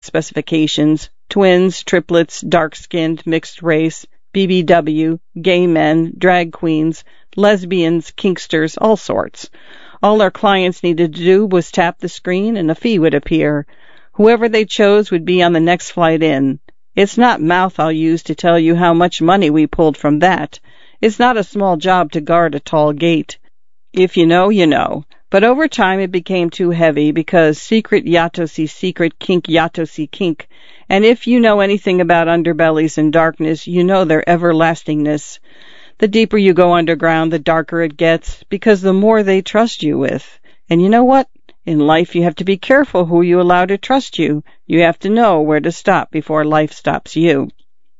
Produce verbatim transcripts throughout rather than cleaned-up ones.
specifications: twins, triplets, dark-skinned, mixed race, B B W, gay men, drag queens, lesbians, kinksters, all sorts. All our clients needed to do was tap the screen and a fee would appear. Whoever they chose would be on the next flight in. It's not mouth I'll use to tell you how much money we pulled from that. It's not a small job to guard a tall gate. If you know, you know. But over time it became too heavy because secret yatosi secret, kink yatosi kink. And if you know anything about underbellies and darkness, you know their everlastingness. The deeper you go underground, the darker it gets, because the more they trust you with. And you know what? In life you have to be careful who you allow to trust you. You have to know where to stop before life stops you.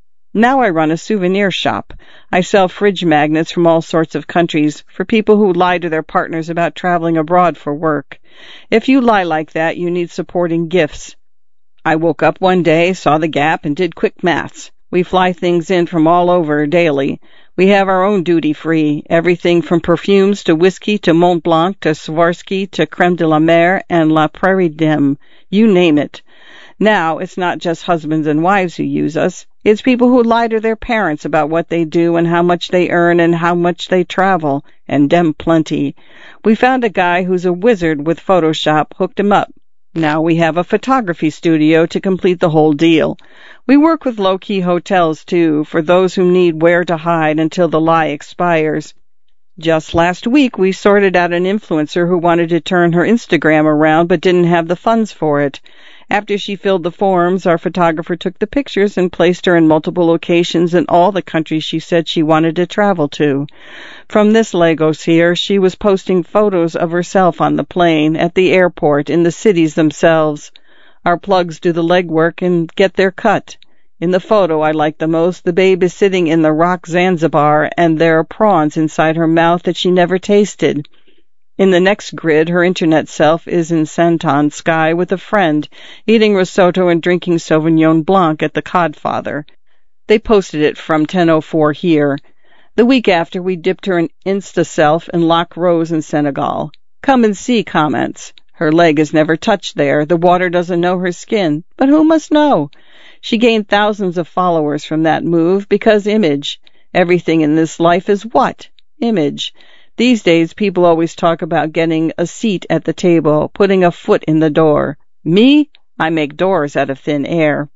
Now I run a souvenir shop. I sell fridge magnets from all sorts of countries for people who lie to their partners about traveling abroad for work. If you lie like that, you need supporting gifts. I woke up one day, saw the gap, and did quick maths. We fly things in from all over daily. We have our own duty-free, everything from perfumes to whiskey to Mont Blanc to Swarovski to Creme de la Mer and La Prairie Dame. You name it. Now, it's not just husbands and wives who use us. It's people who lie to their parents about what they do and how much they earn and how much they travel, and dem plenty. We found a guy who's a wizard with Photoshop, hooked him up. Now we have a photography studio to complete the whole deal. We work with low-key hotels, too, for those who need where to hide until the lie expires. Just last week, we sorted out an influencer who wanted to turn her Instagram around but didn't have the funds for it. After she filled the forms, our photographer took the pictures and placed her in multiple locations in all the countries she said she wanted to travel to. From this Lagos here, she was posting photos of herself on the plane, at the airport, in the cities themselves. Our plugs do the legwork and get their cut. In the photo I like the most, the babe is sitting in the rock Zanzibar, and there are prawns inside her mouth that she never tasted. In the next grid, her internet self is in Santon Sky with a friend, eating risotto and drinking Sauvignon Blanc at the Codfather. They posted it from ten oh four here. The week after, we dipped her in Insta-self in Lac Rose in Senegal. Come and see comments. Her leg is never touched there. The water doesn't know her skin. But who must know? She gained thousands of followers from that move because image. Everything in this life is what? Image. These days, people always talk about getting a seat at the table, putting a foot in the door. Me? I make doors out of thin air.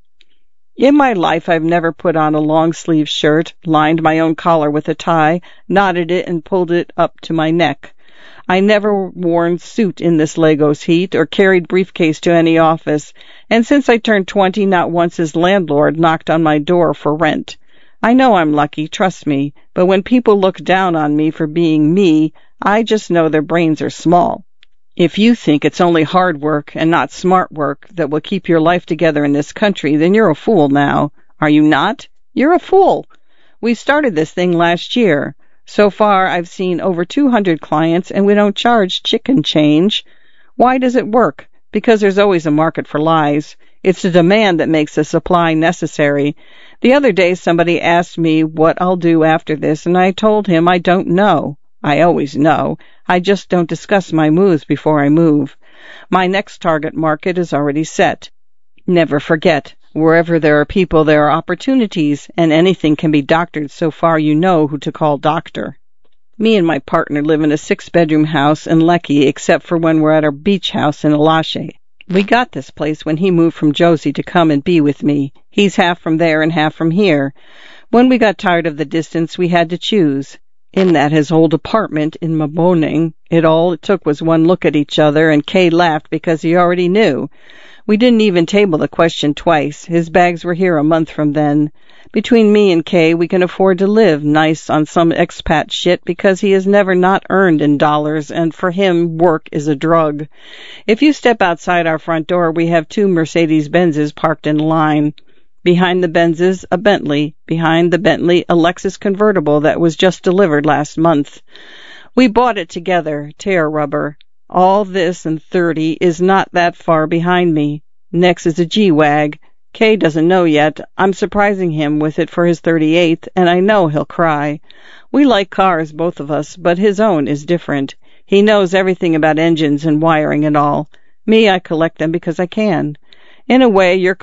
In my life, I've never put on a long-sleeve shirt, lined my own collar with a tie, knotted it, and pulled it up to my neck. I never worn suit in this Lagos heat or carried briefcase to any office, and since I turned twenty, not once has landlord knocked on my door for rent. I know I'm lucky, trust me, but when people look down on me for being me, I just know their brains are small. If you think it's only hard work and not smart work that will keep your life together in this country, then you're a fool now. Are you not? You're a fool. We started this thing last year. So far, I've seen over two hundred clients, and we don't charge chicken change. Why does it work? Because there's always a market for lies. It's the demand that makes the supply necessary. The other day, somebody asked me what I'll do after this, and I told him I don't know. I always know. I just don't discuss my moves before I move. My next target market is already set. Never forget, wherever there are people, there are opportunities, and anything can be doctored so far you know who to call doctor. Me and my partner live in a six-bedroom house in Lekki, except for when we're at our beach house in Alashe. We got this place when he moved from Josie to come and be with me. He's half from there and half from here. When we got tired of the distance, we had to choose. In that his old apartment in Maboning, it all it took was one look at each other, and Kay laughed because he already knew. We didn't even table the question twice. His bags were here a month from then. Between me and Kay, we can afford to live nice on some expat shit because he has never not earned in dollars, and for him, work is a drug. If you step outside our front door, we have two Mercedes-Benzes parked in line. Behind the Benzes, a Bentley. Behind the Bentley, a Lexus convertible that was just delivered last month. We bought it together, tear rubber. All this and thirty is not that far behind me. Next is a G-Wag. Kay doesn't know yet. I'm surprising him with it for his thirty-eighth, and I know he'll cry. We like cars, both of us, but his own is different. He knows everything about engines and wiring and all. Me, I collect them because I can. In a way, your